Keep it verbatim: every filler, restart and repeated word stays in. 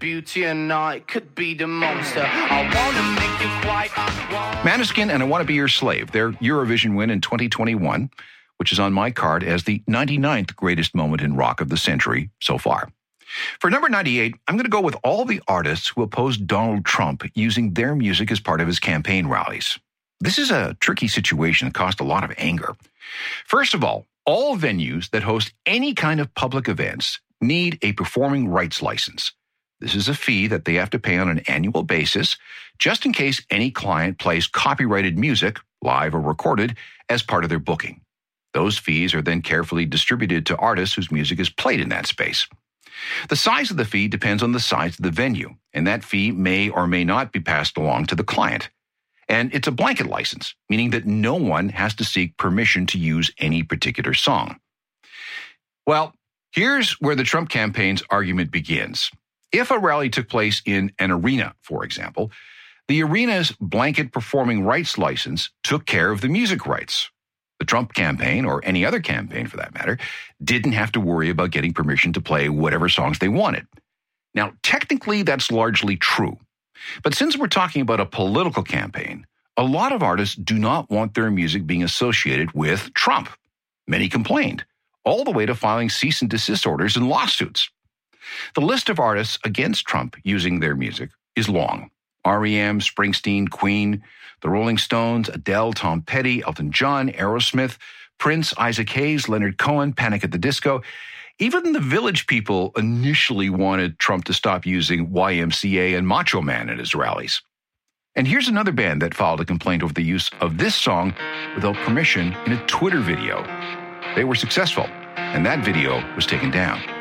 Beauty and I could be the monster. I want to make you quiet. Maneskin and I Want to Be Your Slave, their Eurovision win in twenty twenty-one, which is on my card as the ninety-ninth greatest moment in rock of the century so far. For number ninety-eight, I'm going to go with all the artists who opposed Donald Trump using their music as part of his campaign rallies. This is a tricky situation that caused a lot of anger. First of all, all venues that host any kind of public events need a performing rights license. This is a fee that they have to pay on an annual basis, just in case any client plays copyrighted music, live or recorded, as part of their booking. Those fees are then carefully distributed to artists whose music is played in that space. The size of the fee depends on the size of the venue, and that fee may or may not be passed along to the client. And it's a blanket license, meaning that no one has to seek permission to use any particular song. Well, here's where the Trump campaign's argument begins. If a rally took place in an arena, for example, the arena's blanket performing rights license took care of the music rights. The Trump campaign, or any other campaign for that matter, didn't have to worry about getting permission to play whatever songs they wanted. Now, technically, that's largely true. But since we're talking about a political campaign, a lot of artists do not want their music being associated with Trump. Many complained, all the way to filing cease and desist orders and lawsuits. The list of artists against Trump using their music is long. R E M, Springsteen, Queen, the Rolling Stones, Adele, Tom Petty, Elton John, Aerosmith, Prince, Isaac Hayes, Leonard Cohen, Panic at the Disco. Even the Village People initially wanted Trump to stop using Y M C A and Macho Man at his rallies. And here's another band that filed a complaint over the use of this song without permission in a Twitter video. They were successful, and that video was taken down.